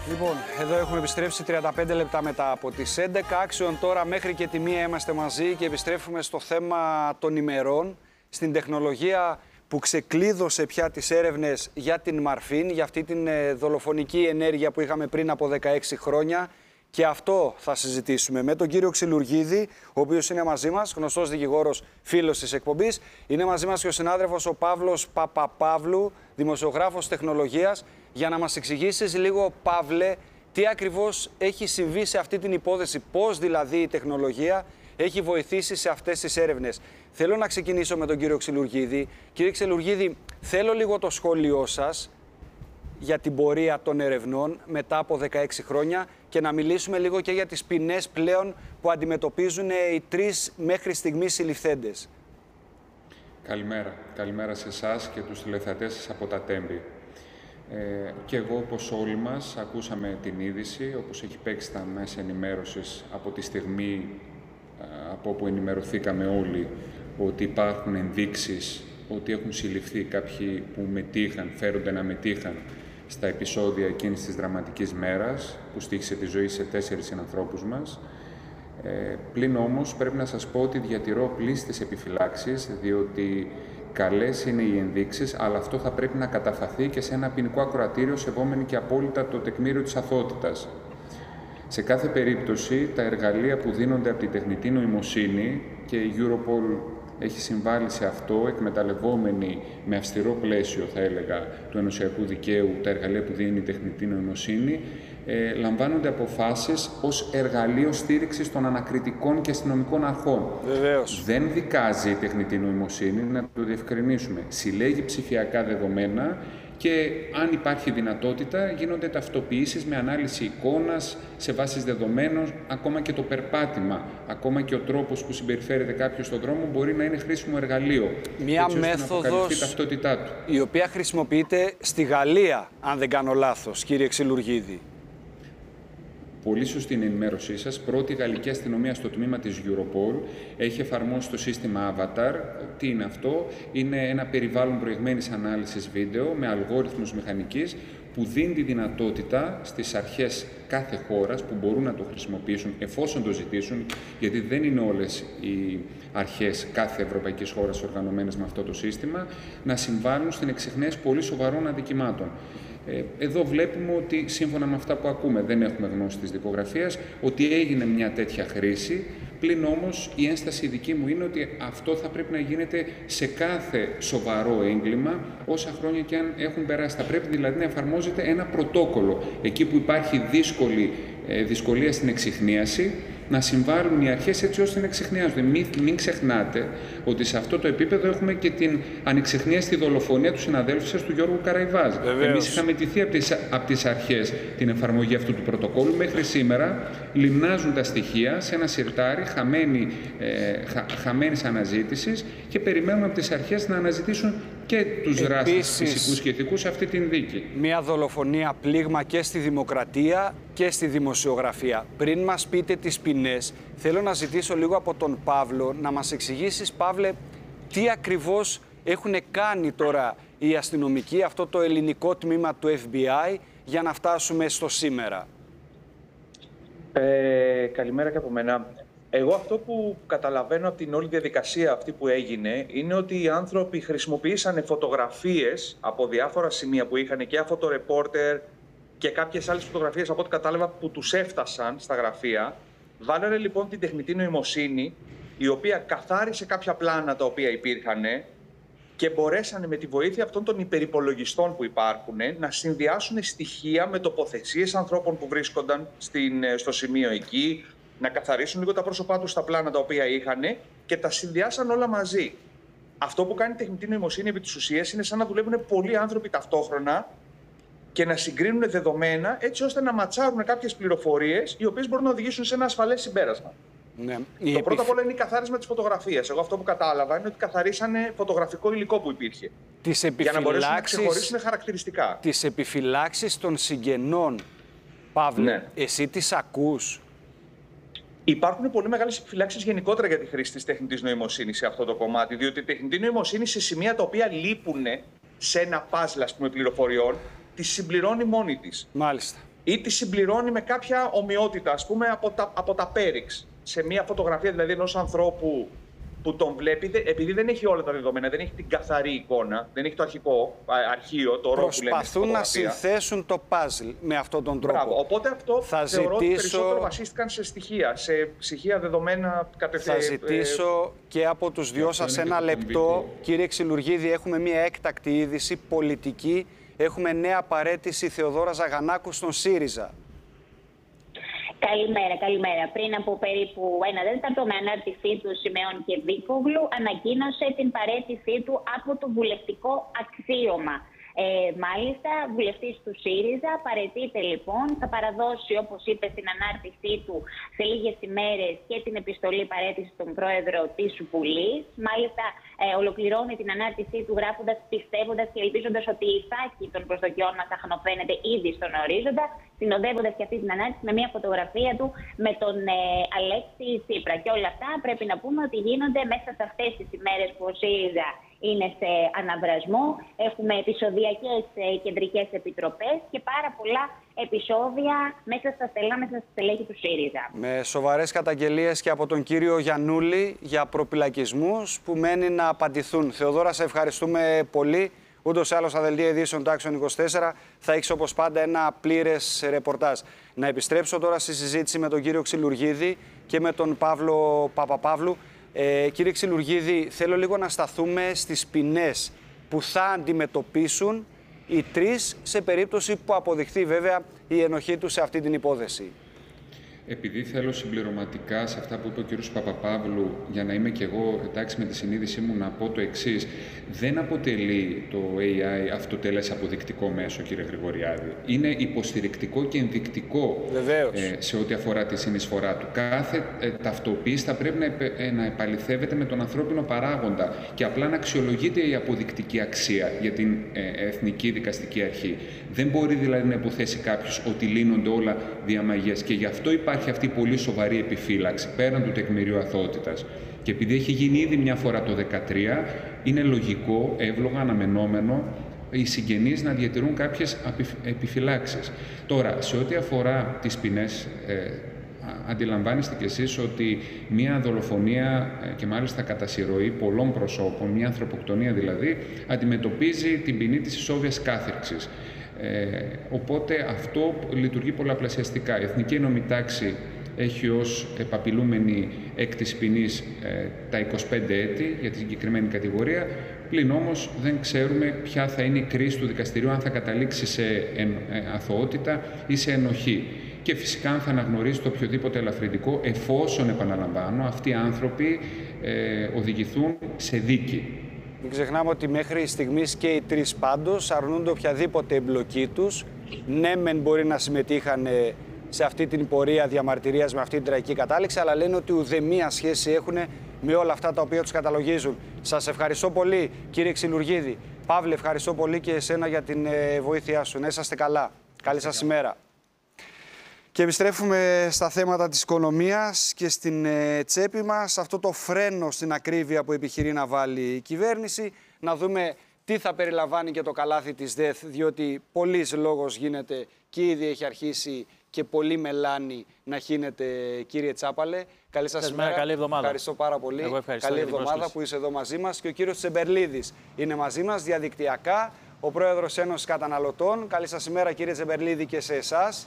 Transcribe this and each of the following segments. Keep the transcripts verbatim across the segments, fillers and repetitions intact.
Λοιπόν, εδώ έχουμε επιστρέψει τριάντα πέντε λεπτά μετά από τις έντεκα. Άξιον τώρα μέχρι και τη μία είμαστε μαζί και επιστρέφουμε στο θέμα των ημερών, στην τεχνολογία που ξεκλείδωσε πια τις έρευνες για την Μαρφίν, για αυτή την δολοφονική ενέργεια που είχαμε πριν από δεκαέξι χρόνια. Και αυτό θα συζητήσουμε με τον κύριο Ξυλουργίδη, ο οποίος είναι μαζί μας, γνωστός δικηγόρος, φίλος της εκπομπής. Είναι μαζί μας και ο συνάδελφος ο Παύλος Παπαπαύλου, δημοσιογράφος τεχνολογίας, για να μας εξηγήσεις λίγο, Παύλε, τι ακριβώς έχει συμβεί σε αυτή την υπόθεση, πώς δηλαδή η τεχνολογία έχει βοηθήσει σε αυτές τις έρευνες. Θέλω να ξεκινήσω με τον κύριο Ξυλουργίδη. Κύριε Ξυλουργίδη, θέλω λίγο το σχόλιο σας για την πορεία των ερευνών μετά από δεκαέξι χρόνια και να μιλήσουμε λίγο και για τις ποινές πλέον που αντιμετωπίζουν οι τρεις μέχρι στιγμής συλληφθέντες. Καλημέρα. Καλημέρα σε εσάς και τους τηλεθεατές σας από τα Τέμπη. Ε, και εγώ, όπως όλοι μας, ακούσαμε την είδηση, όπως έχει παίξει τα μέσα ενημέρωσης από τη στιγμή από όπου ενημερωθήκαμε όλοι ότι υπάρχουν ενδείξεις ότι έχουν συλληφθεί κάποιοι που μετήχαν, φέρονται να μετήχαν στα επεισόδια εκείνης της δραματικής μέρας που στοίχησε τη ζωή σε τέσσερις συνανθρώπους μας. Ε, πλην όμως πρέπει να σας πω ότι διατηρώ πλήστες επιφυλάξεις, διότι καλές είναι οι ενδείξεις, αλλά αυτό θα πρέπει να καταφαθεί και σε ένα ποινικό ακροατήριο σεβόμενοι και απόλυτα το τεκμήριο της αθωότητας. Σε κάθε περίπτωση, τα εργαλεία που δίνονται από την τεχνητή νοημοσύνη, και η Europol έχει συμβάλει σε αυτό, εκμεταλλευόμενη με αυστηρό πλαίσιο, θα έλεγα, του ενωσιακού δικαίου, τα εργαλεία που δίνει η τεχνητή νοημοσύνη, ε, λαμβάνονται αποφάσεις ως εργαλείο στήριξης των ανακριτικών και αστυνομικών αρχών. Βεβαίως. Δεν δικάζει η τεχνητή νοημοσύνη, να το διευκρινίσουμε. Συλλέγει ψηφιακά δεδομένα και αν υπάρχει δυνατότητα γίνονται ταυτοποιήσεις με ανάλυση εικόνας, σε βάσεις δεδομένων, ακόμα και το περπάτημα, ακόμα και ο τρόπος που συμπεριφέρεται κάποιος στον δρόμο μπορεί να είναι χρήσιμο εργαλείο. Μία έτσι, μέθοδος η ταυτότητά του. Η οποία χρησιμοποιείται στη Γαλλία, αν δεν κάνω λάθος, κύριε Ξυλουργίδη. Πολύ σωστή είναι η ενημέρωσή σας. Πρώτη γαλλική αστυνομία στο τμήμα της Europol έχει εφαρμόσει το σύστημα Avatar. Τι είναι αυτό? Είναι ένα περιβάλλον προηγμένης ανάλυσης βίντεο με αλγόριθμους μηχανικής που δίνει τη δυνατότητα στις αρχές κάθε χώρας που μπορούν να το χρησιμοποιήσουν εφόσον το ζητήσουν, γιατί δεν είναι όλες οι αρχές κάθε ευρωπαϊκής χώρας οργανωμένες με αυτό το σύστημα, να συμβάλλουν στην εξιχνίαση πολύ σοβαρών αδικημάτων. Εδώ βλέπουμε ότι, σύμφωνα με αυτά που ακούμε, δεν έχουμε γνώση της δικογραφίας, ότι έγινε μια τέτοια χρήση. Πλην όμως η ένσταση δική μου είναι ότι αυτό θα πρέπει να γίνεται σε κάθε σοβαρό έγκλημα, όσα χρόνια και αν έχουν περάσει. Θα πρέπει δηλαδή να εφαρμόζεται ένα πρωτόκολλο. Εκεί που υπάρχει δύσκολη, δυσκολία στην εξιχνίαση, να συμβάλλουν οι αρχές έτσι ώστε να εξιχνιάζονται. Μην, μην ξεχνάτε ότι σε αυτό το επίπεδο έχουμε και την ανεξιχνία στη δολοφονία του συναδέλφου σας, του Γιώργου Καραϊβάζ. Εμείς είχαμε τηθεί από τις, από τις αρχές την εφαρμογή αυτού του πρωτοκόλλου. Μέχρι σήμερα λιμνάζουν τα στοιχεία σε ένα συρτάρι χαμένη, ε, χα, χαμένης αναζήτησης και περιμένουν από τις αρχές να αναζητήσουν και τους δράστες φυσικούς και ηθικούς σε αυτή την δίκη. Μια δολοφονία πλήγμα και στη δημοκρατία και στη δημοσιογραφία. Πριν μας πείτε τις ποινές, θέλω να ζητήσω λίγο από τον Παύλο να μας εξηγήσεις, Παύλε, τι ακριβώς έχουν κάνει τώρα οι αστυνομικοί, αυτό το ελληνικό τμήμα του Εφ Μπι Άι, για να φτάσουμε στο σήμερα. Ε, καλημέρα και από μένα. Εγώ αυτό που καταλαβαίνω από την όλη διαδικασία αυτή που έγινε είναι ότι οι άνθρωποι χρησιμοποίησαν φωτογραφίες από διάφορα σημεία που είχαν και φωτορεπόρτερ και κάποιες άλλες φωτογραφίες από ό,τι κατάλαβα που τους έφτασαν στα γραφεία. Βάλανε λοιπόν την τεχνητή νοημοσύνη, η οποία καθάρισε κάποια πλάνα τα οποία υπήρχαν και μπορέσανε με τη βοήθεια αυτών των υπερυπολογιστών που υπάρχουν να συνδυάσουν στοιχεία με τοποθεσίες ανθρώπων που βρίσκονταν στην, στο σημείο εκεί, να καθαρίσουν λίγο τα πρόσωπά τους στα πλάνα τα οποία είχαν και τα συνδυάσαν όλα μαζί. Αυτό που κάνει η τεχνητή νοημοσύνη επί της ουσίας είναι σαν να δουλεύουν πολλοί άνθρωποι ταυτόχρονα και να συγκρίνουν δεδομένα έτσι ώστε να ματσάρουν κάποιες πληροφορίες οι οποίες μπορούν να οδηγήσουν σε ένα ασφαλές συμπέρασμα. Ναι. Το επιφ... πρώτο απ' όλα είναι η καθάρισμα της φωτογραφίας. Εγώ αυτό που κατάλαβα είναι ότι καθαρίσανε φωτογραφικό υλικό που υπήρχε. Τις για να μπορέσουν να ξεχωρίσουν χαρακτηριστικά. Τις επιφυλάξεις των συγγενών, Παύλε, ναι. Εσύ τις ακούς? Υπάρχουν πολύ μεγάλες επιφυλάξεις γενικότερα για τη χρήση της τεχνητής νοημοσύνης σε αυτό το κομμάτι, διότι η τεχνητή νοημοσύνη σε σημεία τα οποία λείπουν σε ένα παζλ, ας πούμε, πληροφοριών, τη συμπληρώνει μόνη της. Μάλιστα. ή τη συμπληρώνει με κάποια ομοιότητα, ας πούμε, από τα, από τα πέριξ. Σε μια φωτογραφία δηλαδή ενός ανθρώπου που τον βλέπει, επειδή δεν έχει όλα τα δεδομένα, δεν έχει την καθαρή εικόνα, δεν έχει το αρχικό αρχείο, το ρο που λέμε. Προσπαθούν να συνθέσουν το παζλ με αυτόν τον τρόπο. Μπράβο. Οπότε αυτό θα θεωρώ ζητήσω... ότι περισσότερο βασίστηκαν σε στοιχεία, σε στοιχεία δεδομένα κατευθείαν. Θα ζητήσω ε... και από τους δυο σας ένα λεπτό. Κύριε Ξυλουργίδη, έχουμε μια έκτακτη είδηση πολιτική. Έχουμε νέα παραίτηση Θεοδώρα Ζαγανάκου στον ΣΥΡΙΖΑ. Καλημέρα, καλημέρα. Πριν από περίπου ένα τέταρτο, με ανάρτησή του Σιμεών Κεβίκογλου, ανακοίνωσε την παραίτησή του από το βουλευτικό αξίωμα. Ε, μάλιστα, βουλευτής του ΣΥΡΙΖΑ παραιτείται λοιπόν, θα παραδώσει, όπως είπε στην ανάρτησή του, σε λίγες ημέρες και την επιστολή παραίτηση στον πρόεδρο της Βουλής. Μάλιστα, ε, ολοκληρώνει την ανάρτησή του γράφοντας, πιστεύοντας και ελπίζοντας ότι η φάκη των προσδοκιών μας αχνοφαίνεται ήδη στον ορίζοντα, συνοδεύοντας και αυτή την ανάρτηση με μια φωτογραφία του με τον ε, Αλέξη Τσίπρα. Και όλα αυτά πρέπει να πούμε ότι γίνονται μέσα σε αυτές τις ημέρες που ο ΣΥΡΙΖΑ είναι σε αναβρασμό. Έχουμε επεισοδιακές ε, κεντρικές επιτροπές και πάρα πολλά επεισόδια μέσα στα στελά, μέσα στα στελέχη του ΣΥΡΙΖΑ. Με σοβαρές καταγγελίες και από τον κύριο Γιαννούλη για προπυλακισμούς που μένει να απαντηθούν. Θεοδώρα, σε ευχαριστούμε πολύ. Ούτως ή άλλως, στα δελτία ειδήσεων Τάξεων είκοσι τέσσερα θα έχεις όπως πάντα ένα πλήρες ρεπορτάζ. Να επιστρέψω τώρα στη συζήτηση με τον κύριο Ξυλουργίδη και με τον Παύλο Παπαπαύλου. Ε, κύριε Ξυλουργίδη, θέλω λίγο να σταθούμε στις ποινές που θα αντιμετωπίσουν οι τρεις σε περίπτωση που αποδειχθεί βέβαια η ενοχή τους σε αυτή την υπόθεση. Επειδή θέλω συμπληρωματικά σε αυτά που είπε ο κ. Παπαπαύλου, για να είμαι κι εγώ εντάξει με τη συνείδησή μου, να πω το εξής. Δεν αποτελεί το έι άι αυτοτελές αποδεικτικό μέσο, κύριε Γρηγοριάδη. Είναι υποστηρικτικό και ενδεικτικό ε, σε ό,τι αφορά τη συνεισφορά του. Κάθε ε, ταυτοποίηση θα πρέπει να, επε, ε, να επαληθεύεται με τον ανθρώπινο παράγοντα και απλά να αξιολογείται η αποδεικτική αξία για την ε, Εθνική Δικαστική Αρχή. Δεν μπορεί δηλαδή να υποθέσει κάποιος ότι λύνονται όλα διαμαγείας και γι' αυτό υπάρχει αυτή η πολύ σοβαρή επιφύλαξη πέραν του τεκμηρίου αθωότητας. Και επειδή έχει γίνει ήδη μια φορά το δύο χιλιάδες δεκατρία, είναι λογικό, εύλογα, αναμενόμενο οι συγγενείς να διατηρούν κάποιες επιφυλάξεις. Τώρα, σε ό,τι αφορά τις ποινές, ε, αντιλαμβάνεστε κι εσείς ότι μια δολοφονία ε, και μάλιστα κατά συρροή πολλών προσώπων, μια ανθρωποκτονία δηλαδή, αντιμετωπίζει την ποινή της ισόβιας κάθυρξης. Ε, οπότε αυτό λειτουργεί πολλαπλασιαστικά. Η Εθνική Ενόμη Τάξη έχει ως επαπειλούμενη έκτης ποινής ε, τα είκοσι πέντε έτη για τη συγκεκριμένη κατηγορία, πλην όμως δεν ξέρουμε ποια θα είναι η κρίση του δικαστηρίου, αν θα καταλήξει σε ε, ε, αθωότητα ή σε ενοχή. Και φυσικά αν θα αναγνωρίσει το οποιοδήποτε ελαφρυντικό, εφόσον, επαναλαμβάνω, αυτοί οι άνθρωποι ε, οδηγηθούν σε δίκη. Μην ξεχνάμε ότι μέχρι στιγμής και οι τρεις πάντως αρνούνται οποιαδήποτε εμπλοκή τους. Ναι, μεν μπορεί να συμμετείχαν σε αυτή την πορεία διαμαρτυρίας με αυτή την τραγική κατάληξη, αλλά λένε ότι ουδέμια σχέση έχουν με όλα αυτά τα οποία τους καταλογίζουν. Σας ευχαριστώ πολύ, κύριε Ξυλουργίδη. Παύλε, ευχαριστώ πολύ και εσένα για την βοήθειά σου. Να είσαστε καλά. Καλή σας ημέρα. Και επιστρέφουμε στα θέματα της οικονομίας και στην ε, τσέπη μας, αυτό το φρένο στην ακρίβεια που επιχειρεί να βάλει η κυβέρνηση. Να δούμε τι θα περιλαμβάνει και το καλάθι της ΔΕΘ, διότι πολλής λόγος γίνεται και ήδη έχει αρχίσει και πολύ μελάνι να χύνεται, κύριε Τσάπαλε. Καλή σας ημέρα. Καλή εβδομάδα. Ευχαριστώ πάρα πολύ. Εγώ ευχαριστώ. Καλή εβδομάδα που είσαι εδώ μαζί μας. Και ο κύριος Τσεμπερλίδης είναι μαζί μας διαδικτυακά, ο πρόεδρος Ένωσης Καταναλωτών. Καλή σας ημέρα, κύριε Τσεμπερλίδη, και σε εσάς.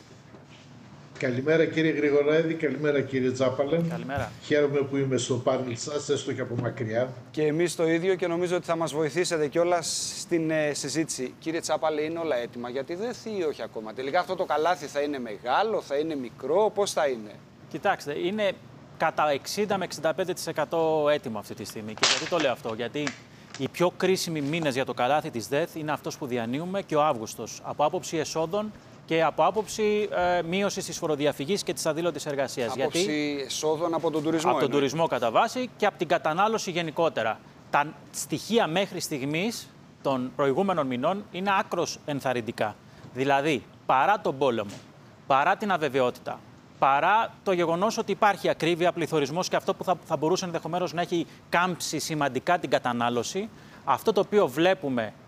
Καλημέρα κύριε Γρηγοράιδη, καλημέρα κύριε Τσάπαλε. Καλημέρα. Χαίρομαι που είμαι στο πάνελ σας, έστω και από μακριά. Και εμείς το ίδιο και νομίζω ότι θα μας βοηθήσετε κιόλας στην ε, συζήτηση. Κύριε Τσάπαλε, είναι όλα έτοιμα για τη ΔΕΘ ή όχι ακόμα? Τελικά αυτό το καλάθι θα είναι μεγάλο, θα είναι μικρό, πώς θα είναι? Κοιτάξτε, είναι κατά εξήντα με εξήντα πέντε τοις εκατό έτοιμο αυτή τη στιγμή. Και γιατί το λέω αυτό? Γιατί οι πιο κρίσιμοι μήνες για το καλάθι της ΔΕΘ είναι αυτός που διανύουμε και ο Αύγουστος. Από άποψη εσόδων και από άποψη ε, μείωσης της φοροδιαφυγής και της αδήλωτης εργασίας. Άποψη Γιατί, εσόδων από τον τουρισμό. Από τον εννοεί. τουρισμό κατά βάση και από την κατανάλωση γενικότερα. Τα στοιχεία μέχρι στιγμής των προηγούμενων μηνών είναι άκρως ενθαρρυντικά. Δηλαδή, παρά τον πόλεμο, παρά την αβεβαιότητα, παρά το γεγονός ότι υπάρχει ακρίβεια, πληθωρισμός και αυτό που θα, θα μπορούσε ενδεχομένως να έχει κάμψει σημαντικά την κατανάλωση, αυτό το οποίο βλέπουμε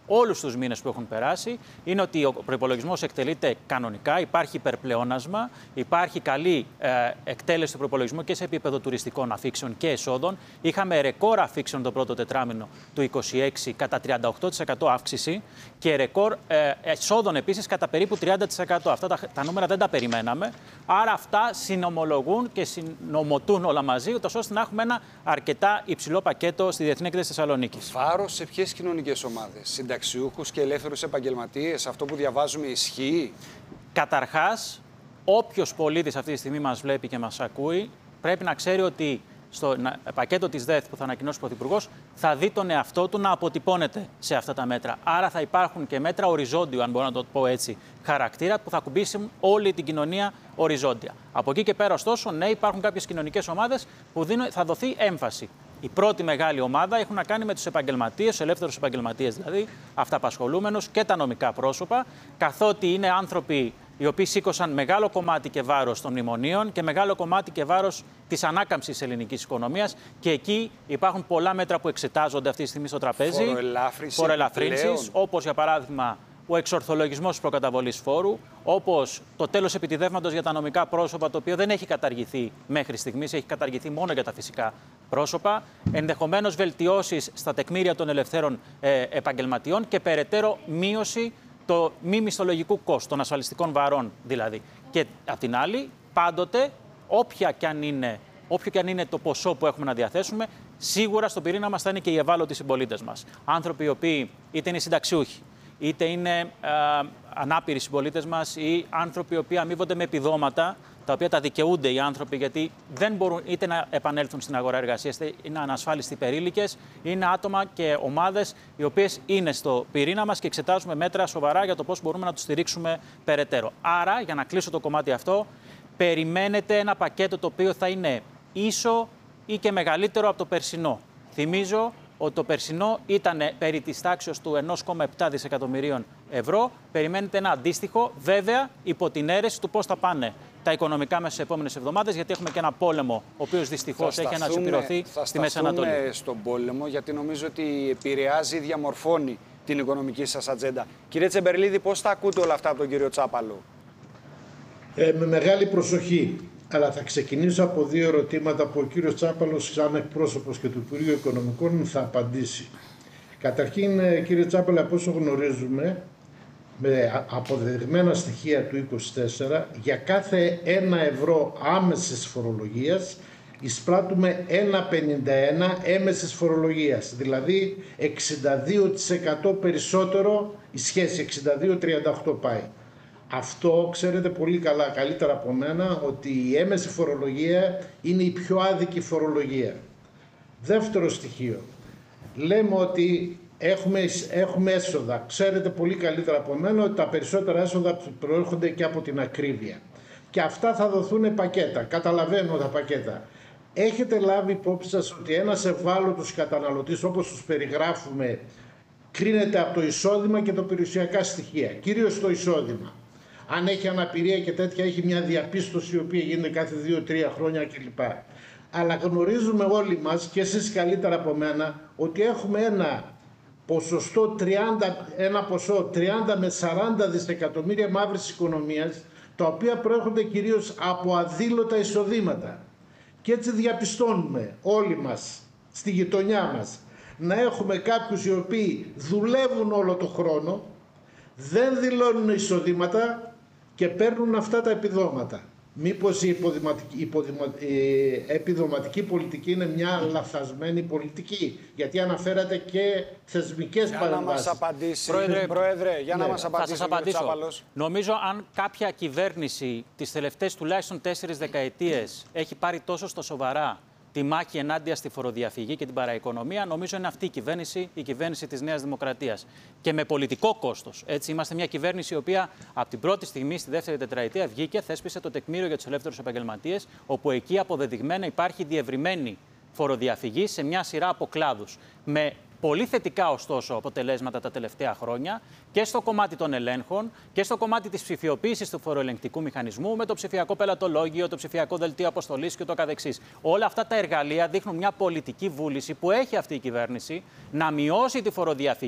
όλους τους μήνες που έχουν περάσει είναι ότι ο προϋπολογισμός εκτελείται κανονικά, υπάρχει υπερπλεόνασμα, υπάρχει καλή ε, εκτέλεση του προϋπολογισμού και σε επίπεδο τουριστικών αφήξεων και εσόδων. Είχαμε ρεκόρ αφήξεων το πρώτο τετράμινο του είκοσι έξι κατά τριάντα οκτώ τοις εκατό αύξηση και ρεκόρ ε, εσόδων επίσης κατά περίπου τριάντα τοις εκατό. Αυτά τα, τα νούμερα δεν τα περιμέναμε. Άρα αυτά συνομολογούν και συνομωτούν όλα μαζί, ούτως ώστε να έχουμε ένα αρκετά υψηλό πακέτο στη Διεθνή Έκθεση Θεσσαλονίκης. Βάρος σε ποιες κοινωνικές ομάδες, συνταξιούχους και ελεύθερους επαγγελματίες, αυτό που διαβάζουμε ισχύει? Καταρχάς, όποιος πολίτης αυτή τη στιγμή μας βλέπει και μας ακούει, πρέπει να ξέρει ότι στο πακέτο της ΔΕΘ που θα ανακοινώσει ο Πρωθυπουργός θα δει τον εαυτό του να αποτυπώνεται σε αυτά τα μέτρα. Άρα θα υπάρχουν και μέτρα οριζόντιου, αν μπορώ να το πω έτσι, χαρακτήρα, που θα κουμπίσουν όλη την κοινωνία οριζόντια. Από εκεί και πέρα, ωστόσο, ναι, υπάρχουν κάποιες κοινωνικές ομάδες που δίνουν, θα δοθεί έμφαση. Η πρώτη μεγάλη ομάδα έχουν να κάνει με τους επαγγελματίες, τους ελεύθερους επαγγελματίες δηλαδή, αυταπασχολούμενους και τα νομικά πρόσωπα, καθότι είναι άνθρωποι οι οποίοι σήκωσαν μεγάλο κομμάτι και βάρος των μνημονίων και μεγάλο κομμάτι και βάρος της ανάκαμψης της ελληνικής οικονομίας. Και εκεί υπάρχουν πολλά μέτρα που εξετάζονται αυτή τη στιγμή στο τραπέζι. Φοροελαφρύνσεις, όπως για παράδειγμα ο εξορθολογισμός της προκαταβολής φόρου, όπως το τέλος επιτιδεύματος για τα νομικά πρόσωπα, το οποίο δεν έχει καταργηθεί μέχρι στιγμής, έχει καταργηθεί μόνο για τα φυσικά πρόσωπα, ενδεχομένως βελτιώσεις στα τεκμήρια των ελευθέρων ε, επαγγελματιών και περαιτέρω μείωση το μη μισθολογικού κόστου, των ασφαλιστικών βαρών δηλαδή. Και απ' την άλλη, πάντοτε, όποια κι αν είναι, όποιο κι αν είναι το ποσό που έχουμε να διαθέσουμε, σίγουρα στον πυρήνα μας θα είναι και οι ευάλωτοι συμπολίτες μας. Άνθρωποι οι οποίοι είτε είναι συνταξιούχοι, είτε είναι ε, ανάπηροι συμπολίτες μας ή άνθρωποι οι οποίοι αμείβονται με επιδόματα, τα οποία τα δικαιούνται οι άνθρωποι γιατί δεν μπορούν είτε να επανέλθουν στην αγορά εργασίας, είτε είναι ανασφάλιστοι περίλικες, είναι άτομα και ομάδες οι οποίες είναι στο πυρήνα μας και εξετάζουμε μέτρα σοβαρά για το πώς μπορούμε να τους στηρίξουμε περαιτέρω. Άρα, για να κλείσω το κομμάτι αυτό, περιμένετε ένα πακέτο το οποίο θα είναι ίσο ή και μεγαλύτερο από το περσινό. Θυμίζω ότι το περσινό ήταν περί της τάξης του ενός κόμμα επτά δισεκατομμυρίων ευρώ. Περιμένετε ένα αντίστοιχο, βέβαια, υπό την αίρεση του πώς θα πάνε τα οικονομικά μέσα στις επόμενες εβδομάδες, γιατί έχουμε και ένα πόλεμο, ο οποίος δυστυχώς έχει ανατσιπηρωθεί στη Μέση Ανατολή. Θα σταθούμε στον πόλεμο, γιατί νομίζω ότι επηρεάζει, διαμορφώνει την οικονομική σας ατζέντα. Κύριε Τσεμπερλίδη, πώς θα ακούτε όλα αυτά από τον κύριο Τσάπαλο? Ε, με μεγάλη προσοχή. Αλλά θα ξεκινήσω από δύο ερωτήματα που ο κύριος Τσάπαλος, σαν εκπρόσωπος και του Υπουργείου Οικονομικών, θα απαντήσει. Καταρχήν, κύριε Τσάπαλα, από όσο γνωρίζουμε, με αποδεδειγμένα στοιχεία του είκοσι τέσσερα, για κάθε ένα ευρώ άμεσης φορολογίας εισπράττουμε ένα κόμμα πενήντα ένα έμεσης φορολογίας. Δηλαδή εξήντα δύο τοις εκατό περισσότερο, η σχέση εξήντα δύο τριάντα οκτώ πάει. Αυτό ξέρετε πολύ καλά, καλύτερα από μένα, ότι η έμεση φορολογία είναι η πιο άδικη φορολογία. Δεύτερο στοιχείο. Λέμε ότι έχουμε, έχουμε έσοδα. Ξέρετε πολύ καλύτερα από μένα ότι τα περισσότερα έσοδα προέρχονται και από την ακρίβεια. Και αυτά θα δοθούν πακέτα. Καταλαβαίνω τα πακέτα. Έχετε λάβει υπόψη σας ότι ένας ευάλωτος καταναλωτής, όπως τους περιγράφουμε, κρίνεται από το εισόδημα και τα περιουσιακά στοιχεία. Κυρίως το εισόδημα. Αν έχει αναπηρία και τέτοια, έχει μια διαπίστωση η οποία γίνεται κάθε δύο τρία χρόνια κλπ. Αλλά γνωρίζουμε όλοι μας, και εσείς καλύτερα από μένα, ότι έχουμε ένα ποσοστό τριάντα, ένα ποσό τριάντα με σαράντα δισεκατομμύρια μαύρης οικονομίας, τα οποία προέρχονται κυρίως από αδήλωτα εισοδήματα. Και έτσι διαπιστώνουμε όλοι μας, στη γειτονιά μας, να έχουμε κάποιους οι οποίοι δουλεύουν όλο το χρόνο, δεν δηλώνουν εισοδήματα και παίρνουν αυτά τα επιδόματα. Μήπως η, υποδημα... η επιδοματική πολιτική είναι μια λαθασμένη πολιτική? Γιατί αναφέρατε και θεσμικές για παρεμβάσεις. Να μας απαντήσει, Πρόεδρε, Πρόεδρε για ναι. να μας απαντήσει. Θα σας απαντήσω. Νομίζω αν κάποια κυβέρνηση τις τελευταίες τουλάχιστον τέσσερις δεκαετίες έχει πάρει τόσο στο σοβαρά τη μάχη ενάντια στη φοροδιαφυγή και την παραοικονομία, νομίζω είναι αυτή η κυβέρνηση, η κυβέρνηση της Νέας Δημοκρατίας. Και με πολιτικό κόστος. Έτσι, είμαστε μια κυβέρνηση η οποία από την πρώτη στιγμή, στη δεύτερη τετραετία, βγήκε, θέσπισε το τεκμήριο για τους ελεύθερους επαγγελματίες, όπου εκεί αποδεδειγμένα υπάρχει διευρυμένη φοροδιαφυγή σε μια σειρά από κλάδους. Με πολύ θετικά, ωστόσο, αποτελέσματα τα τελευταία χρόνια και στο κομμάτι των ελέγχων και στο κομμάτι της ψηφιοποίησης του φοροελεγκτικού μηχανισμού, με το ψηφιακό πελατολόγιο, το ψηφιακό δελτίο αποστολής και το καθεξής. Όλα αυτά τα εργαλεία δείχνουν μια πολιτική βούληση που έχει αυτή η κυβέρνηση να μειώσει τη φοροδιαφυγή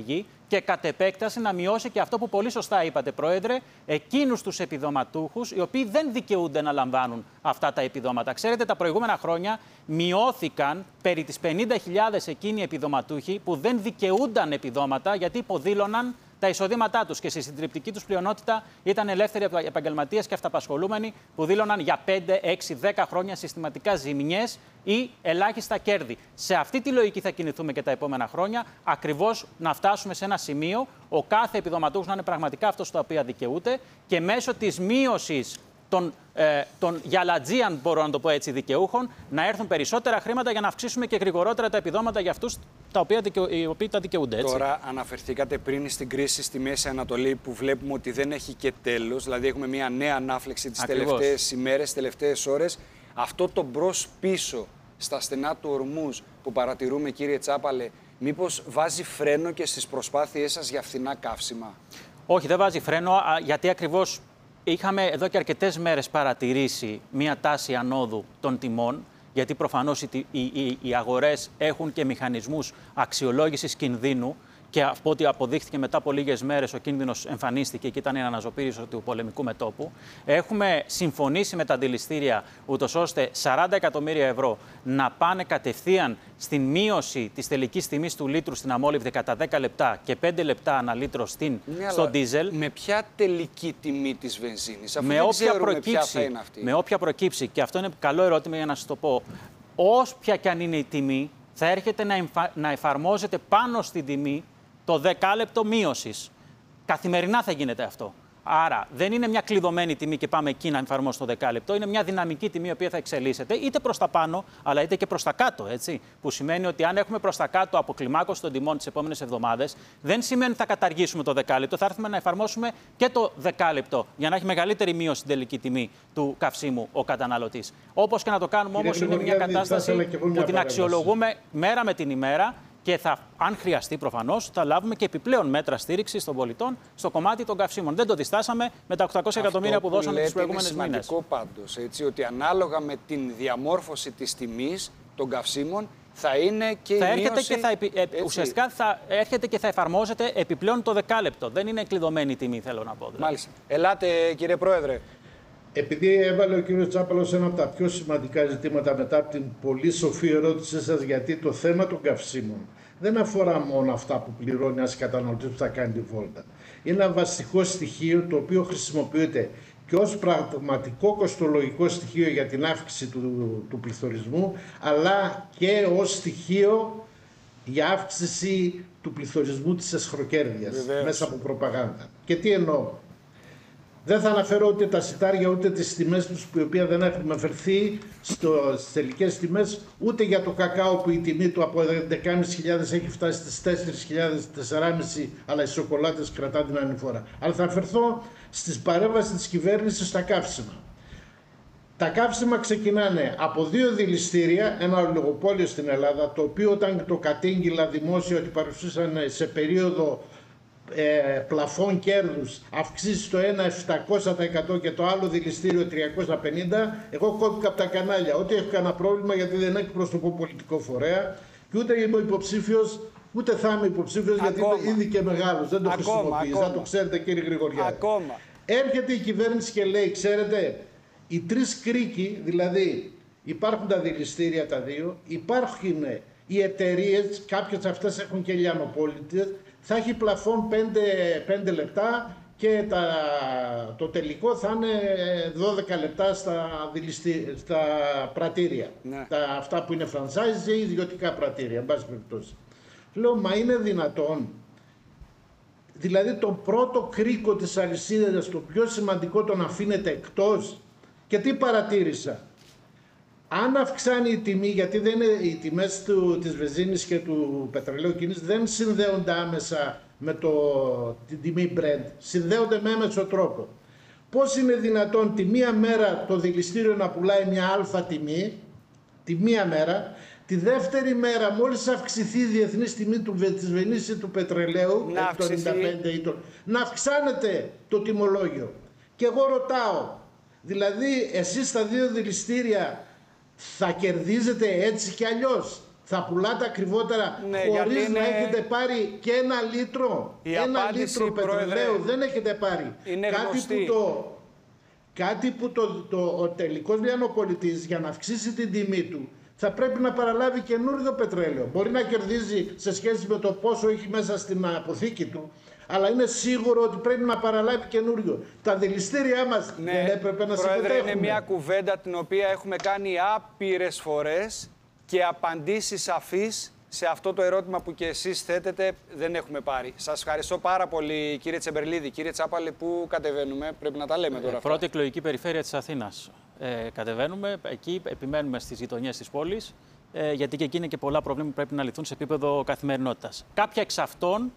και κατ' επέκταση να μειώσει και αυτό που πολύ σωστά είπατε, Πρόεδρε, εκείνους τους επιδοματούχους οι οποίοι δεν δικαιούνται να λαμβάνουν αυτά τα επιδόματα. Ξέρετε, τα προηγούμενα χρόνια μειώθηκαν περί τις πενήντα χιλιάδες εκείνοι επιδοματούχοι που δεν δικαιούνταν επιδόματα γιατί υποδήλωναν τα εισοδήματά τους και στη συντριπτική τους πλειονότητα ήταν ελεύθεροι επαγγελματίες και αυταπασχολούμενοι που δήλωναν για πέντε, έξι, δέκα χρόνια συστηματικά ζημιές ή ελάχιστα κέρδη. Σε αυτή τη λογική θα κινηθούμε και τα επόμενα χρόνια, ακριβώς να φτάσουμε σε ένα σημείο ο κάθε επιδοματούχος να είναι πραγματικά αυτός το οποίο δικαιούται και μέσω της μείωσης των, ε, των γυαλατζίαν, μπορώ να το πω έτσι, δικαιούχων, να έρθουν περισσότερα χρήματα για να αυξήσουμε και γρηγορότερα τα επιδόματα για αυτούς τα οποία δικαιου... οι οποίοι τα δικαιούνται. Έτσι. Τώρα αναφερθήκατε πριν στην κρίση στη Μέση Ανατολή που βλέπουμε ότι δεν έχει και τέλος, δηλαδή έχουμε μια νέα ανάφλεξη τις Ακριβώς. τελευταίες ημέρες, τις τελευταίες ώρες. Αυτό το μπρος-πίσω στα στενά του Ορμούζ που παρατηρούμε, κύριε Τσάπαλε, μήπως βάζει φρένο και στις προσπάθειές σας για φθηνά καύσιμα? Όχι, δεν βάζει φρένο, γιατί ακριβώς είχαμε εδώ και αρκετές μέρες παρατηρήσει μία τάση ανόδου των τιμών, γιατί προφανώς οι, οι, οι, οι αγορές έχουν και μηχανισμούς αξιολόγησης κινδύνου και από ό,τι αποδείχθηκε μετά από λίγες μέρες ο κίνδυνος εμφανίστηκε και ήταν η αναζωπήρηση του πολεμικού μετώπου. Έχουμε συμφωνήσει με τα αντιληστήρια ούτως ώστε σαράντα εκατομμύρια ευρώ να πάνε κατευθείαν στην μείωση της τελικής τιμής του λίτρου στην αμόλυβδη κατά δέκα λεπτά και πέντε λεπτά ανά λίτρο στην, ναι, στο ντίζελ. Με ποια τελική τιμή της βενζίνης, αφού με δεν όποια ξέρουμε προκύψει, ποια θα είναι αυτή. Με όποια προκύψει, και αυτό είναι καλό ερώτημα για να σας το πω, όποια και αν είναι η τιμή, θα έρχεται να, εμφα... να εφαρμόζεται πάνω στην τιμή το δεκάλεπτο μείωσης. Καθημερινά θα γίνεται αυτό. Άρα δεν είναι μια κλειδωμένη τιμή και πάμε εκεί να εφαρμόσουμε το δεκάλεπτο. Είναι μια δυναμική τιμή η οποία θα εξελίσσεται είτε προς τα πάνω, αλλά είτε και προς τα κάτω. Έτσι. Που σημαίνει ότι αν έχουμε προς τα κάτω αποκλιμάκωση των τιμών τις επόμενες εβδομάδες, δεν σημαίνει ότι θα καταργήσουμε το δεκάλεπτο. Θα έρθουμε να εφαρμόσουμε και το δεκάλεπτο για να έχει μεγαλύτερη μείωση στην τελική τιμή του καυσίμου ο καταναλωτής. Όπως και να το κάνουμε όμως, είναι μια κατάσταση που την αξιολογούμε μέρα με την ημέρα. Και θα, αν χρειαστεί προφανώς, θα λάβουμε και επιπλέον μέτρα στήριξης των πολιτών στο κομμάτι των καυσίμων. Δεν το διστάσαμε με τα οκτακόσια εκατομμύρια που, που δώσαμε τις προηγούμενες μήνες. Είναι σημαντικό πάντως, έτσι, ότι ανάλογα με την διαμόρφωση της τιμής των καυσίμων θα είναι και θα η έρχεται μείωση, και θα, ε, ουσιαστικά θα έρχεται και θα εφαρμόζεται επιπλέον το δεκάλεπτο. Δεν είναι κλειδωμένη η τιμή, θέλω να πω. Δηλαδή. Μάλιστα. Ελάτε, κύριε Πρόεδρε. Επειδή έβαλε ο κύριος Τσάπαλος ένα από τα πιο σημαντικά ζητήματα μετά από την πολύ σοφή ερώτησή σας, γιατί το θέμα των καυσίμων δεν αφορά μόνο αυτά που πληρώνει ένας καταναλωτής που θα κάνει τη βόλτα. Είναι ένα βασικό στοιχείο το οποίο χρησιμοποιείται και ως πραγματικό κοστολογικό στοιχείο για την αύξηση του, του πληθωρισμού, αλλά και ως στοιχείο για αύξηση του πληθωρισμού της εσχροκέρδειας μέσα από προπαγάνδα. Και τι εννοώ? Δεν θα αναφέρω ούτε τα σιτάρια ούτε τις τιμές τους, που η οποία δεν έχουν αφαιρθεί στις τελικές τιμές, ούτε για το κακάο που η τιμή του από έντεκα χιλιάδες έχει φτάσει στις τέσσερις χιλιάδες, τέσσερα χιλιάδες πεντακόσια, αλλά οι σοκολάτες κρατά την ανηφορά. Αλλά θα αφαιρθώ στις παρέμβασεις της κυβέρνησης στα καύσιμα. Τα καύσιμα ξεκινάνε από δύο δηληστήρια, ένα ολιγοπόλιο στην Ελλάδα, το οποίο όταν το κατήγγειλα δημόσια ότι παρουσίασαν σε περίοδο Ε, πλαφών κέρδους αυξήσει το ένα επτακόσια τοις εκατό και το άλλο δηληστήριο τριακόσια πενήντα, εγώ κόπηκα από τα κανάλια. Ότι έχω κανένα πρόβλημα, γιατί δεν εκπροσωπώ πολιτικό φορέα και ούτε είμαι υποψήφιος, ούτε θα είμαι υποψήφιος, γιατί είμαι ήδη και μεγάλος. Δεν το χρησιμοποιείς, θα το ξέρετε, κύριε Γρηγοριάδη. Ακόμα. Έρχεται η κυβέρνηση και λέει, ξέρετε, οι τρεις κρίκοι, δηλαδή υπάρχουν τα δηληστήρια τα δύο, υπάρχουν οι εταιρείες, κάποιες αυτές έχουν και λιανοπόλητες, θα έχει πλαφόν πέντε λεπτά και τα, το τελικό θα είναι δώδεκα λεπτά στα, δηληστη, στα πρατήρια. Ναι. Τα, αυτά που είναι franchise ή ιδιωτικά πρατήρια, εν πάση περιπτώσει. Λέω, μα είναι δυνατόν? Δηλαδή τον πρώτο κρίκο της αλυσίδας, το πιο σημαντικό, τον αφήνεται εκτός? Και τι παρατήρησα? Αν αυξάνει η τιμή, γιατί δεν είναι, οι τιμές του, της βενζίνης και του πετρελαίου κίνησης δεν συνδέονται άμεσα με το, την τιμή Brent, συνδέονται με έμεσο τρόπο. Πώς είναι δυνατόν τη μία μέρα το δηληστήριο να πουλάει μια αλφα τιμή, τη μία μέρα, τη δεύτερη μέρα μόλις αυξηθεί η διεθνής τιμή του, της βενζίνης ή του πετρελαίου, να, το ενενήντα πέντε ή το, να αυξάνεται το τιμολόγιο. Και εγώ ρωτάω, δηλαδή εσείς στα δύο δηληστήρια θα κερδίζετε έτσι κι αλλιώς? Θα πουλάτε ακριβότερα ναι, χωρίς είναι... να έχετε πάρει και ένα λίτρο. Η ένα λίτρο πετρελαίου δεν έχετε πάρει. Είναι κάτι γνωστή. που το, κάτι που το, το, ο τελικός λιανοπολιτής για να αυξήσει την τιμή του θα πρέπει να παραλάβει καινούριο πετρέλαιο. Μπορεί να κερδίζει σε σχέση με το πόσο έχει μέσα στην αποθήκη του, αλλά είναι σίγουρο ότι πρέπει να παραλάβει καινούριο. Τα δηληστήριά μας ναι, δεν έπρεπε να συμμετέχουν. Πρόεδρε, είναι μια κουβέντα την οποία έχουμε κάνει άπειρες φορές και απαντήσεις σαφείς σε αυτό το ερώτημα που και εσείς θέτετε δεν έχουμε πάρει. Σας ευχαριστώ πάρα πολύ, κύριε Τσεμπερλίδη. Κύριε Τσάπαλε, πού κατεβαίνουμε, πρέπει να τα λέμε τώρα. Πρώτη εκλογική περιφέρεια της Αθήνας. Ε, κατεβαίνουμε, εκεί επιμένουμε στις γειτονιές της πόλης, ε, γιατί και εκεί είναι και πολλά προβλήματα που πρέπει να λυθούν σε επίπεδο καθημερινότητας. Κάποια εξ αυτών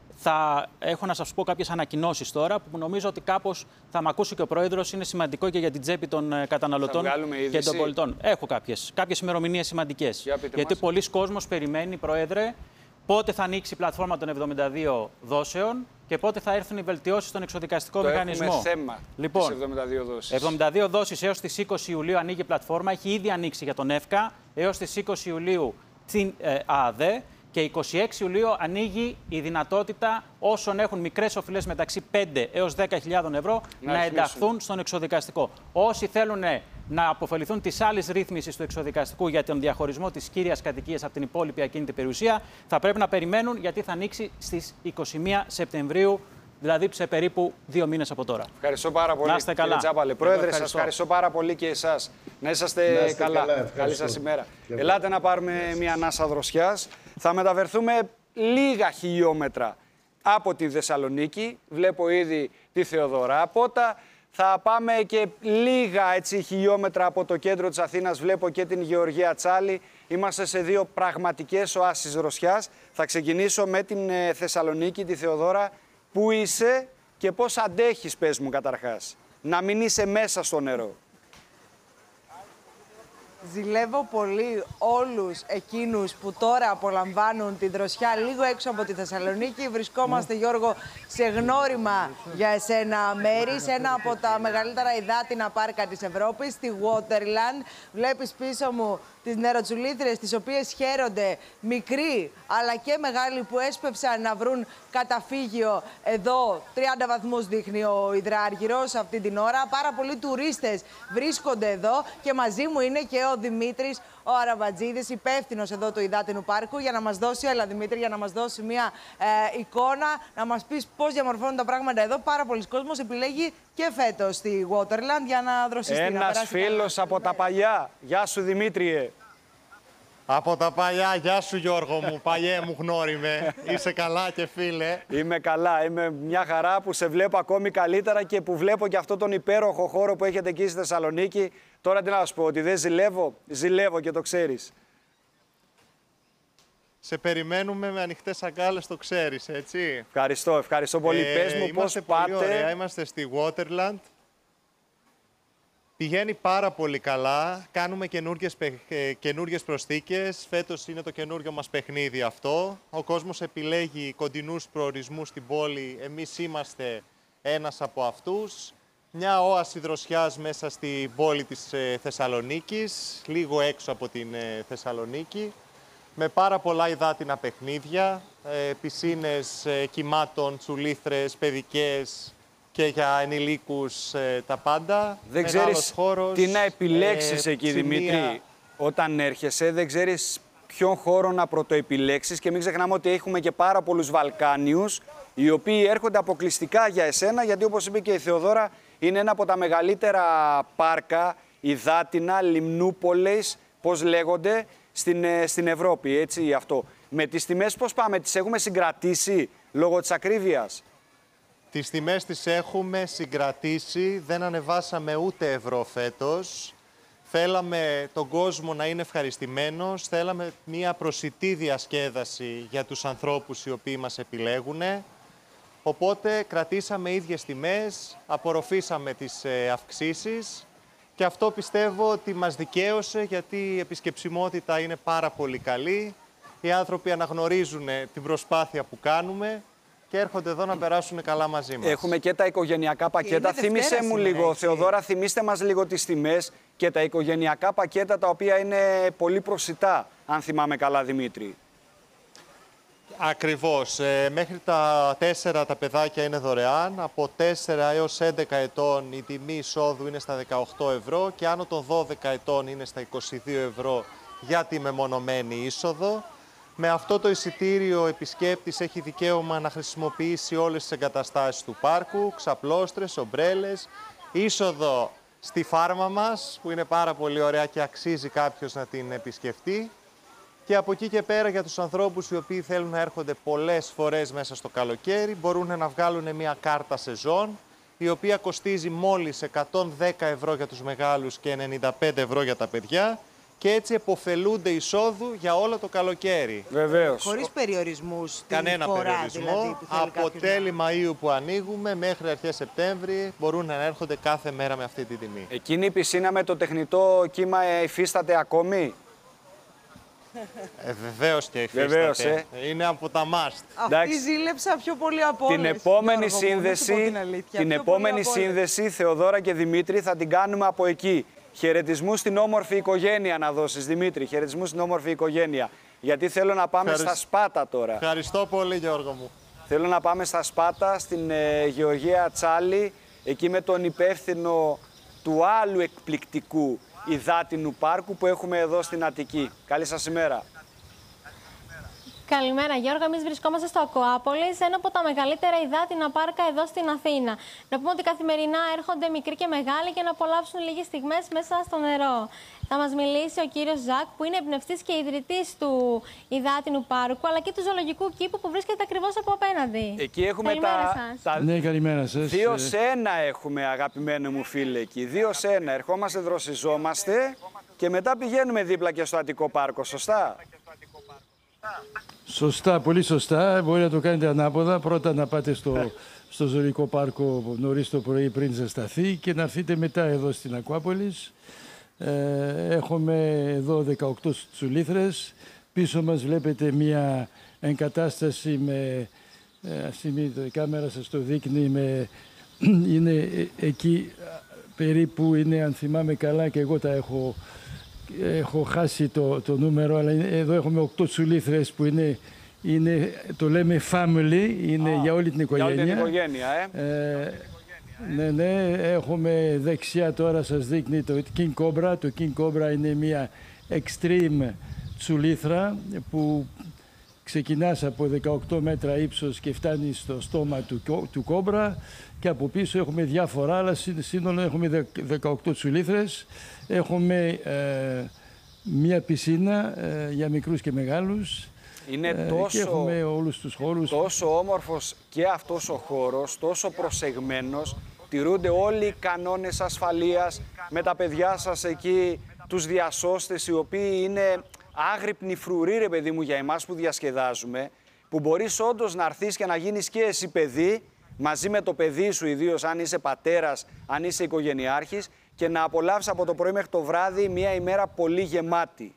θα έχω να σας πω κάποιες ανακοινώσεις τώρα, που νομίζω ότι κάπως θα μ' ακούσει και ο Πρόεδρος, είναι σημαντικό και για την τσέπη των καταναλωτών και των πολιτών. Έχω κάποιες, κάποιες ημερομηνίες σημαντικές. Γιατί μας. Πολλοί κόσμος περιμένει, Πρόεδρε, πότε θα ανοίξει η πλατφόρμα των εβδομήντα δύο δόσεων και πότε θα έρθουν οι βελτιώσεις στον εξωδικαστικό το μηχανισμό. Έχουμε θέμα λοιπόν, τις εβδομήντα δύο δόσεις. εβδομήντα δύο δόσεις έως τις είκοσι Ιουλίου ανοίγει η πλατφόρμα. Έχει ήδη ανοίξει για τον ΕΦΚΑ έως τις είκοσι Ιουλίου την ε, ΑΔΕ. Και είκοσι έξι Ιουλίου ανοίγει η δυνατότητα όσων έχουν μικρές οφειλές μεταξύ πέντε έως δέκα χιλιάδες ευρώ να, να ενταχθούν στον εξωδικαστικό. Όσοι θέλουν να αποφεληθούν της άλλης ρύθμισης του εξωδικαστικού για τον διαχωρισμό της κύριας κατοικίας από την υπόλοιπη ακίνητη περιουσία, θα πρέπει να περιμένουν, γιατί θα ανοίξει στις είκοσι μία Σεπτεμβρίου, δηλαδή σε περίπου δύο μήνες από τώρα. Ευχαριστώ πάρα πολύ, να είστε καλά. Κύριε Τσάπαλε. Πρόεδρε, σας ευχαριστώ πάρα πολύ και εσάς. Να είσαστε, να είστε καλά. καλά. Καλή σας ημέρα. Και Ελάτε να πάρουμε yes. μια ανάσα δροσιάς. Θα μεταβερθούμε λίγα χιλιόμετρα από τη Θεσσαλονίκη. Βλέπω ήδη τη Θεοδωράπωτα. Θα πάμε και λίγα έτσι, χιλιόμετρα από το κέντρο της Αθήνας. Βλέπω και την Γεωργία Τσάλη. Είμαστε σε δύο πραγματικές οάσεις δροσιάς. Θα ξεκινήσω με την Θεσσαλονίκη, τη Θεοδώρα. Πού είσαι και πώς αντέχεις, πες μου καταρχάς, να μην είσαι μέσα στο νερό. Ζηλεύω πολύ όλους εκείνους που τώρα απολαμβάνουν την δροσιά λίγο έξω από τη Θεσσαλονίκη. Βρισκόμαστε, mm. Γιώργο, σε γνώριμα για εσένα μέρη, σε ένα από τα μεγαλύτερα υδάτινα πάρκα της Ευρώπης, στη Waterland. Βλέπεις πίσω μου τις νεροτσουλήθρες, τις οποίες χαίρονται μικροί αλλά και μεγάλοι που έσπευσαν να βρουν καταφύγιο εδώ. τριάντα βαθμούς δείχνει ο υδράργυρος αυτή την ώρα. Πάρα πολλοί τουρίστες βρίσκονται εδώ και μαζί μου είναι και ο Δημήτρης ο Αραμπατζίδης, υπεύθυνος εδώ του υδάτινου πάρκου, για να μας δώσει, έλα Δημήτρη, για να μας δώσει μια ε, εικόνα, να μας πεις πώς διαμορφώνουν τα πράγματα εδώ. Πάρα πολλοί κόσμος επιλέγει και φέτος στη Waterland για να δροσιστεί. Ένας φίλος από τα παλιά. Γεια σου Δημήτριε. Από τα παλιά, γεια σου Γιώργο μου, παλιέ μου γνώριμε. Είσαι καλά και φίλε. Είμαι καλά, είμαι μια χαρά που σε βλέπω ακόμη καλύτερα και που βλέπω και αυτό τον υπέροχο χώρο που έχετε εκεί στη Θεσσαλονίκη. Τώρα τι να σου πω, ότι δεν ζηλεύω, ζηλεύω και το ξέρεις. Σε περιμένουμε με ανοιχτές αγκάλες, το ξέρεις, έτσι. Ευχαριστώ, ευχαριστώ πολύ. Ε, Πες μου πώς πάτε. Πολύ ωραία, είμαστε στη Waterland. Πηγαίνει πάρα πολύ καλά, κάνουμε καινούργιες, καινούργιες προσθήκες. Φέτος είναι το καινούργιο μας παιχνίδι αυτό. Ο κόσμος επιλέγει κοντινούς προορισμούς στην πόλη. Εμείς είμαστε ένας από αυτούς. Μια όαση δροσιάς μέσα στην πόλη της Θεσσαλονίκης, λίγο έξω από την Θεσσαλονίκη, με πάρα πολλά υδάτινα παιχνίδια, πισίνες κυμάτων, τσουλήθρες, παιδικές, και για ενηλίκους ε, τα πάντα. Δεν ξέρεις χώρος, τι να επιλέξεις ε, εκεί, ψημία. Δημήτρη. Όταν έρχεσαι, δεν ξέρεις ποιον χώρο να πρωτοεπιλέξεις και μην ξεχνάμε ότι έχουμε και πάρα πολλούς Βαλκάνιους, οι οποίοι έρχονται αποκλειστικά για εσένα, γιατί όπως είπε και η Θεοδώρα, είναι ένα από τα μεγαλύτερα πάρκα, υδάτινα, λιμνούπολες, πώς λέγονται, στην, στην Ευρώπη, έτσι αυτό. Με τις τιμές πώς πάμε, τις έχουμε συγκρατήσει λόγω της ακρίβειας? Τις τιμές τις έχουμε συγκρατήσει, δεν ανεβάσαμε ούτε ευρώ φέτος. Θέλαμε τον κόσμο να είναι ευχαριστημένος, θέλαμε μια προσιτή διασκέδαση για τους ανθρώπους οι οποίοι μας επιλέγουν. Οπότε κρατήσαμε ίδιες τιμές, απορροφήσαμε τις αυξήσεις και αυτό πιστεύω ότι μας δικαίωσε, γιατί η επισκεψιμότητα είναι πάρα πολύ καλή. Οι άνθρωποι αναγνωρίζουν την προσπάθεια που κάνουμε και έρχονται εδώ να περάσουν καλά μαζί μας. Έχουμε και τα οικογενειακά πακέτα. Θύμισε μου λίγο, έτσι. Θεοδώρα, θυμίστε μας λίγο τις τιμές και τα οικογενειακά πακέτα, τα οποία είναι πολύ προσιτά, αν θυμάμαι καλά, Δημήτρη. Ακριβώς. Ε, μέχρι τα τέσσερα τα παιδάκια είναι δωρεάν. Από τέσσερα έως έντεκα ετών η τιμή εισόδου είναι στα δεκαοκτώ ευρώ και άνω των δώδεκα ετών είναι στα είκοσι δύο ευρώ για τη μεμονωμένη είσοδο. Με αυτό το εισιτήριο ο επισκέπτης έχει δικαίωμα να χρησιμοποιήσει όλες τις εγκαταστάσεις του πάρκου, ξαπλώστρες, ομπρέλες, είσοδο στη φάρμα μας, που είναι πάρα πολύ ωραία και αξίζει κάποιος να την επισκεφτεί. Και από εκεί και πέρα, για τους ανθρώπους οι οποίοι θέλουν να έρχονται πολλές φορές μέσα στο καλοκαίρι, μπορούν να βγάλουν μια κάρτα σεζόν, η οποία κοστίζει μόλις εκατόν δέκα ευρώ για τους μεγάλους και ενενήντα πέντε ευρώ για τα παιδιά, και έτσι επωφελούνται εισόδου για όλο το καλοκαίρι. Βεβαίως. Χωρίς περιορισμούς. Κανένα φορά, περιορισμό. Δηλαδή, από τέλη Μαΐου που ανοίγουμε μέχρι αρχές Σεπτέμβρη μπορούν να έρχονται κάθε μέρα με αυτή τη τιμή. Εκείνη η πισίνα με το τεχνητό κύμα υφίσταται ακόμη? Ε, βεβαίως και υφίσταται. Βεβαίως, ε. Είναι από τα must. Αυτή ζήλεψα πιο πολύ από όλες. Την επόμενη Γιώργο, σύνδεση, την, αλήθεια, την επόμενη σύνδεση, Θεοδώρα και Δημήτρη, θα την κάνουμε από εκεί. Χαιρετισμού στην όμορφη οικογένεια να δώσεις, Δημήτρη. Χαιρετισμού στην όμορφη οικογένεια. Γιατί θέλω να πάμε Ευχαρισ... στα Σπάτα τώρα. Ευχαριστώ πολύ, Γιώργο μου. Θέλω να πάμε στα Σπάτα, στην ε, Γεωργία Τσάλη, εκεί με τον υπεύθυνο του άλλου εκπληκτικού υδάτινου πάρκου που έχουμε εδώ στην Αττική. Καλή σας ημέρα. Καλημέρα Γιώργο, εμείς βρισκόμαστε στο Ακοάπολης, ένα από τα μεγαλύτερα υδάτινα πάρκα εδώ στην Αθήνα. Να πούμε ότι καθημερινά έρχονται μικροί και μεγάλοι για να απολαύσουν λίγες στιγμές μέσα στο νερό. Θα μας μιλήσει ο κύριος Ζακ, που είναι εμπνευστής και ιδρυτής του υδάτινου πάρκου, αλλά και του ζωολογικού κήπου που βρίσκεται ακριβώς από απέναντι. Εκεί έχουμε τα... τα... Ναι, καλημέρα σας. Δύο σε ένα έχουμε, αγαπημένο μου φίλε, εκεί. Δύο σε ένα. Ερχόμαστε, δροσιζόμαστε και μετά πηγαίνουμε δίπλα και στο Αττικό πάρκο, σωστά? Σωστά, πολύ σωστά. Μπορεί να το κάνετε ανάποδα. Πρώτα να πάτε στο, στο ζωολογικό πάρκο νωρίς το πρωί πριν ζεσταθεί και να έρθετε μετά εδώ στην Ακοάπολης. Ε, έχουμε εδώ δεκαοκτώ τσουλήθρες. Πίσω μας βλέπετε μια εγκατάσταση με... Ε, στιγμή, η κάμερα σας το δείχνει. Με, είναι εκεί περίπου, είναι, αν θυμάμαι καλά, και εγώ τα έχω... Έχω χάσει το, το νούμερο, αλλά εδώ έχουμε οκτώ τσουλήθρες που είναι, είναι, το λέμε family, είναι ah, για όλη την οικογένεια. Για όλη την οικογένεια, ε. ε ναι, ναι, έχουμε δεξιά τώρα, σας δείχνει το King Cobra. Το King Cobra είναι μια extreme τσουλήθρα που ξεκινάς από δεκαοκτώ μέτρα ύψος και φτάνει στο στόμα του, του κόμπρα, και από πίσω έχουμε διάφορα άλλα, σύνολο έχουμε δεκαοκτώ τσουλήθρες. Έχουμε ε, μία πισίνα ε, για μικρούς και μεγάλους. Είναι ε, τόσο, και έχουμε όλους τους χώρους. Τόσο όμορφος και αυτός ο χώρος, τόσο προσεγμένος. Τηρούνται όλοι οι κανόνες ασφαλείας με τα παιδιά σας εκεί, τους διασώστες, οι οποίοι είναι άγρυπνοι φρουροί, ρε παιδί μου, για εμάς που διασκεδάζουμε, που μπορείς όντως να έρθεις και να γίνεις και εσύ παιδί, μαζί με το παιδί σου, ιδίως αν είσαι πατέρας, αν είσαι οικογενειάρχης, και να απολαύσεις από το πρωί μέχρι το βράδυ μια ημέρα πολύ γεμάτη.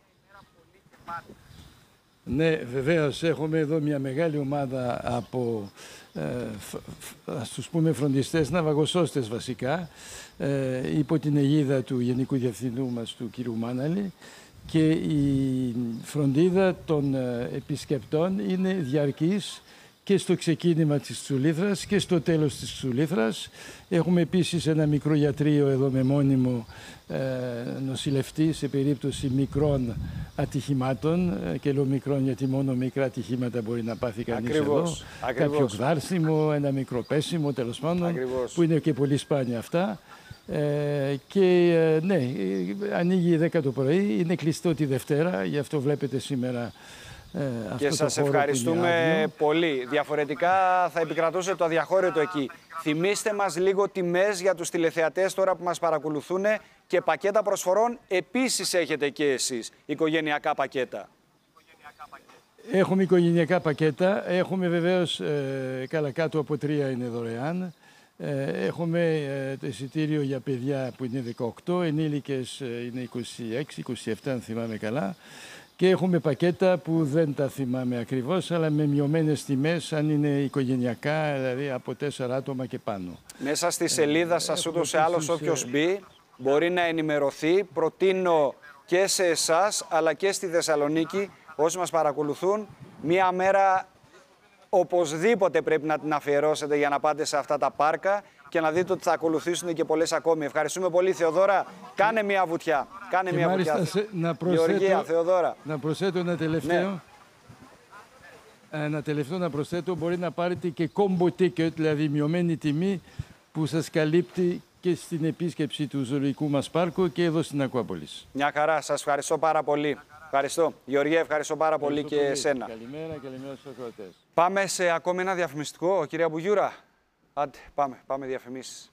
Ναι, βεβαίως. Έχουμε εδώ μια μεγάλη ομάδα από, ε, ας τους πούμε, φροντιστές, ναυαγοσώστες βασικά, ε, υπό την αιγίδα του Γενικού Διευθυντού μας, του κ. Μάναλη, και η φροντίδα των επισκεπτών είναι διαρκής και στο ξεκίνημα της τσουλήθρας και στο τέλος της τσουλήθρας. Έχουμε επίσης ένα μικρό ιατρείο εδώ με μόνιμο ε, νοσηλευτή σε περίπτωση μικρών ατυχημάτων, ε, και λέω μικρών γιατί μόνο μικρά ατυχήματα μπορεί να πάθει κανείς ακριβώς, εδώ. ακριβώς. Κάποιο γδάρσιμο, ένα μικρό πέσιμο, τέλος πάντων, ακριβώς, που είναι και πολύ σπάνια αυτά. Ε, και ε, ναι, ανοίγει δέκα το πρωί, είναι κλειστό τη Δευτέρα, γι' αυτό βλέπετε σήμερα ε, αυτό και το σας χώρο ευχαριστούμε πολύ. Διαφορετικά θα επικρατούσε το αδιαχώρητο εκεί. Θυμήστε μας λίγο τιμές για τους τηλεθεατές τώρα που μας παρακολουθούν, και πακέτα προσφορών επίσης έχετε και εσείς, οικογενειακά πακέτα. Έχουμε οικογενειακά πακέτα, έχουμε βεβαίως, ε, καλά κάτω από τρία είναι δωρεάν. Έχουμε το εισιτήριο για παιδιά που είναι δεκαοκτώ, ενήλικες είναι είκοσι έξι είκοσι επτά αν θυμάμαι καλά, Και έχουμε πακέτα που δεν τα θυμάμαι ακριβώς, αλλά με μειωμένες τιμές, αν είναι οικογενειακά, δηλαδή από τέσσερα άτομα και πάνω. Μέσα στη σελίδα σας ούτως ή άλλως όποιος μπει μπορεί να ενημερωθεί. Προτείνω και σε εσάς αλλά και στη Θεσσαλονίκη, όσοι μας παρακολουθούν, μία μέρα οπωσδήποτε πρέπει να την αφιερώσετε για να πάτε σε αυτά τα πάρκα και να δείτε ότι θα ακολουθήσουν και πολλές ακόμη. Ευχαριστούμε πολύ, Θεοδώρα. Κάνε μία βουτιά. Κάνε Και μία μάλιστα βουτιά. σε, να προσθέτω, Γεωργία, Θεοδώρα. Να προσθέτω ένα τελευταίο. Ναι. Ένα τελευταίο να προσθέτω, μπορεί να πάρετε και combo ticket, δηλαδή μειωμένη τιμή που σας καλύπτει και στην επίσκεψη του ζωολογικού μας πάρκου και εδώ στην Ακρόπολης. Μια χαρά. Σας ευχαριστώ πάρα πολύ. Ευχαριστώ. Γεωργία, ευχαριστώ πάρα πολύ και εσένα. Καλημέρα, καλημέρα στους ακροατές. Πάμε σε ακόμη ένα διαφημιστικό, κυρία Μπουγιούρα. Άντε, πάμε, πάμε διαφημίσεις.